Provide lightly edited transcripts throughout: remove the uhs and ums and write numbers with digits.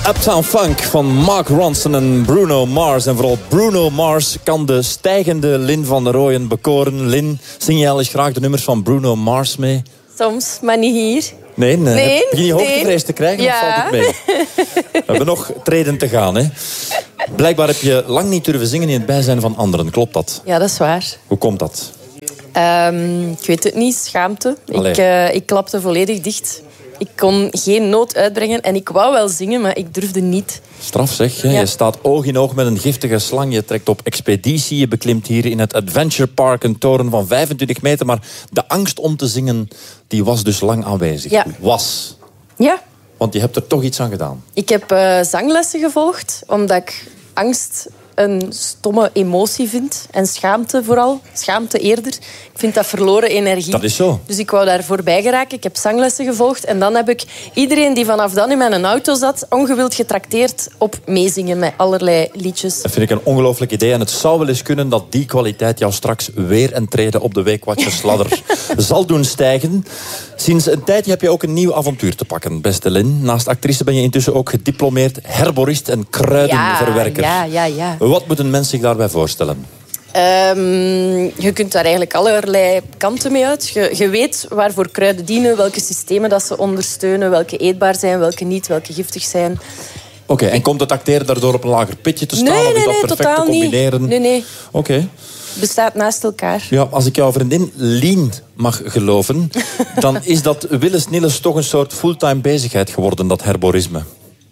Uptown Funk van Mark Ronson en Bruno Mars. En vooral Bruno Mars kan de stijgende Lynn van der Rooyen bekoren. Lynn, zing jij al eens graag de nummers van Bruno Mars mee? Soms, maar niet hier. Nee. Begin je hoogtevrees te krijgen, ja. Of valt het mee? We hebben nog treden te gaan, hè? Blijkbaar heb je lang niet durven zingen in het bijzijn van anderen. Klopt dat? Ja, dat is waar. Hoe komt dat? Ik weet het niet. Schaamte. Ik klapte volledig dicht. Ik kon geen noot uitbrengen en ik wou wel zingen, maar ik durfde niet. Straf zeg, hè? Ja. Je staat oog in oog met een giftige slang. Je trekt op expeditie. Je beklimt hier in het Adventure Park een toren van 25 meter. Maar de angst om te zingen, die was dus lang aanwezig. Ja. Was. Ja. Want je hebt er toch iets aan gedaan. Ik heb zanglessen gevolgd, omdat ik angst een stomme emotie vind. En schaamte vooral. Schaamte eerder. Ik vind dat verloren energie. Dat is zo. Dus ik wou daar voorbij geraken. Ik heb zanglessen gevolgd. En dan heb ik iedereen die vanaf dan in mijn auto zat ongewild getrakteerd op meezingen met allerlei liedjes. Dat vind ik een ongelooflijk idee. En het zou wel eens kunnen dat die kwaliteit jou straks weer een trede op de Weekwatchersladder zal doen stijgen. Sinds een tijdje heb je ook een nieuw avontuur te pakken, beste Lynn. Naast actrice ben je intussen ook gediplomeerd herborist en kruidenverwerker. Ja. Wat moeten mensen zich daarbij voorstellen? Je kunt daar eigenlijk allerlei kanten mee uit. Je weet waarvoor kruiden dienen, welke systemen dat ze ondersteunen, welke eetbaar zijn, welke niet, welke giftig zijn. Oké, en komt het acteren daardoor op een lager pitje te staan? Of is dat perfect te combineren? Nee. Oké. Bestaat naast elkaar. Ja, als ik jouw vriendin Lien mag geloven, dan is dat willens-nillens toch een soort fulltime bezigheid geworden, dat herborisme.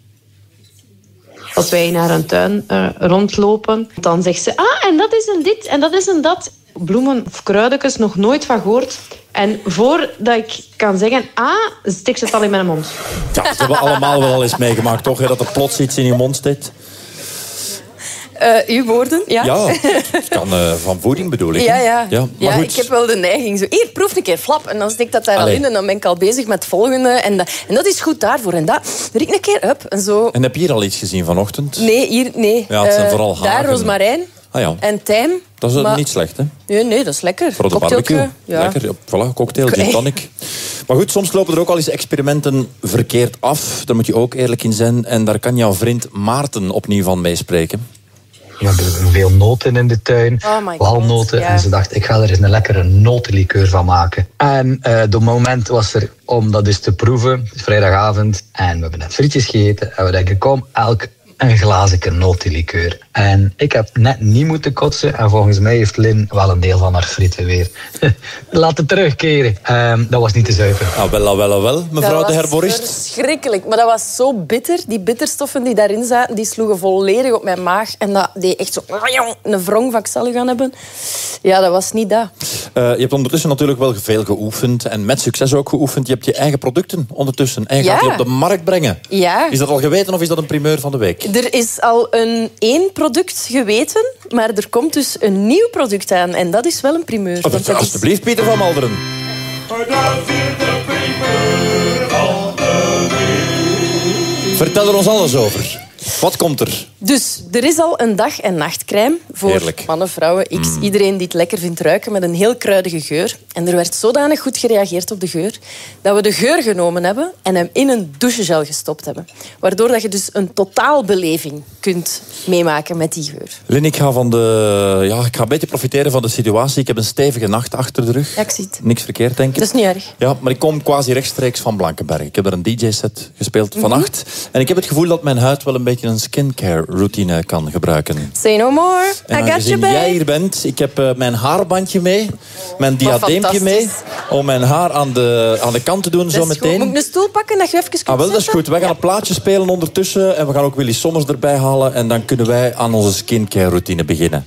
Als wij naar een tuin rondlopen, dan zegt ze... en dat is een dit en dat is een dat. Bloemen of kruidetjes, nog nooit van gehoord. En voordat ik kan zeggen... steekt ze het al in mijn mond. Ja, dat hebben we allemaal wel eens meegemaakt, toch? Hè? Dat er plots iets in je mond steekt. Uw woorden, ja. Ja, het kan van voeding bedoel ik. Ja, maar goed. Ik heb wel de neiging. Zo, hier, proef een keer flap. En dan steekt dat daar al in. En dan ben ik al bezig met het volgende. En dat is goed daarvoor. En dat riek een keer up. En zo. En heb je hier al iets gezien vanochtend? Nee, hier, nee. Ja, het zijn vooral hagen. Daar rozemarijn en tijm. Dat is niet slecht, hè? Nee, dat is lekker. Voor de barbecue. Ja. Lekker, voilà, cocktail, gin tonic. Maar goed, soms lopen er ook al eens experimenten verkeerd af. Daar moet je ook eerlijk in zijn. En daar kan jouw vriend Maarten opnieuw van meespreken. We hebben veel noten in de tuin, walnoten. En ze dacht, ik ga er eens een lekkere notenlikeur van maken. En het moment was er om dat eens te proeven. Het is vrijdagavond en we hebben net frietjes gegeten. En we denken, kom, elk een glazen notenlikeur. En ik heb net niet moeten kotsen. En volgens mij heeft Lynn wel een deel van haar frieten weer laten terugkeren. Dat was niet te zuiver. Wel, mevrouw de herborist. Dat was verschrikkelijk. Maar dat was zo bitter. Die bitterstoffen die daarin zaten, die sloegen volledig op mijn maag. En dat deed echt zo een wrong van ik zal u gaan hebben. Ja, dat was niet dat. Je hebt ondertussen natuurlijk wel veel geoefend. En met succes ook geoefend. Je hebt je eigen producten ondertussen. En je gaat die op de markt brengen. Ja. Is dat al geweten of is dat een primeur van de week? Er is al één product geweten, maar er komt dus een nieuw product aan. En dat is wel een primeur. Alsjeblieft, Pieter van Malderen. Vertel er ons alles over. Wat komt er? Dus er is al een dag- en nachtcrème voor mannen, vrouwen, iedereen die het lekker vindt ruiken met een heel kruidige geur. En er werd zodanig goed gereageerd op de geur dat we de geur genomen hebben en hem in een douchegel gestopt hebben. Waardoor dat je dus een totaalbeleving kunt meemaken met die geur. Lynn, ik ga een beetje profiteren van de situatie. Ik heb een stevige nacht achter de rug. Ja, ik zie het. Niks verkeerd, denk ik. Dat is niet erg. Ja, maar ik kom quasi rechtstreeks van Blankenberg. Ik heb er een DJ-set gespeeld vannacht. En ik heb het gevoel dat mijn huid wel een beetje een skincare routine kan gebruiken. Say no more. En I got you, babe. jij hier bent, ik heb mijn haarbandje mee, mijn diadeempje mee, om mijn haar aan de kant te doen dat zo is meteen. Goed. Moet ik een stoel pakken dat je even kunt dat is goed. Wij gaan een plaatje spelen ondertussen en we gaan ook Willy Sommers erbij halen en dan kunnen wij aan onze skincare routine beginnen.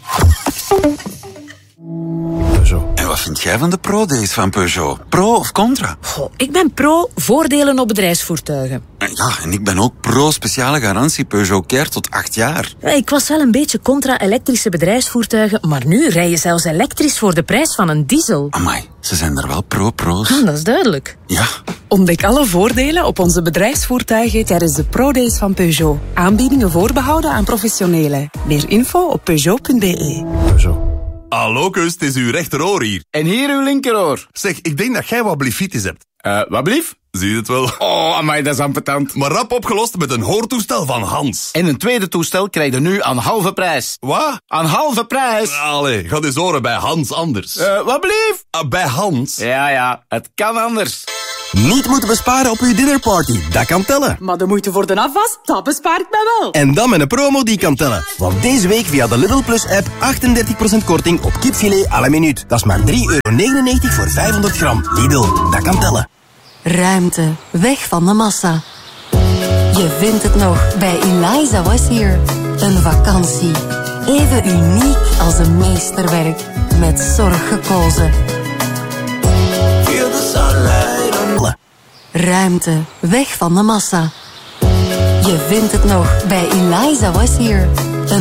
En wat vind jij van de Pro-days van Peugeot? Pro of contra? Ik ben pro voordelen op bedrijfsvoertuigen. Ja, en ik ben ook pro speciale garantie Peugeot Care tot 8 jaar. Ik was wel een beetje contra elektrische bedrijfsvoertuigen, maar nu rij je zelfs elektrisch voor de prijs van een diesel. Amai, ze zijn er wel pro's. Dat is duidelijk. Ja. Ontdek alle voordelen op onze bedrijfsvoertuigen tijdens de Pro-days van Peugeot. Aanbiedingen voorbehouden aan professionelen. Meer info op Peugeot.be. Peugeot. Hallo, Kus, het is uw rechteroor hier. En hier uw linkeroor. Zeg, ik denk dat jij wat blifitis hebt. Wat blief? Zie je het wel? Oh, amai, dat is ambetant. Maar rap opgelost met een hoortoestel van Hans. En een tweede toestel krijg je nu aan halve prijs. Wat? Aan halve prijs. Allee, ga eens horen bij Hans anders. Wat blief? Bij Hans. Ja, het kan anders. Niet moeten besparen op uw dinnerparty, dat kan tellen. Maar de moeite voor de afwas, dat bespaar ik mij wel. En dan met een promo die kan tellen. Want deze week via de Lidl Plus app 38% korting op kipfilet à la minuut. Dat is maar €3,99 voor 500 gram. Lidl, dat kan tellen. Ruimte, weg van de massa. Je vindt het nog bij Eliza Was Here. Een vakantie. Even uniek als een meesterwerk. Met zorg gekozen. Feel the sunlight on... Ruimte, weg van de massa. Je vindt het nog bij Eliza Was Here.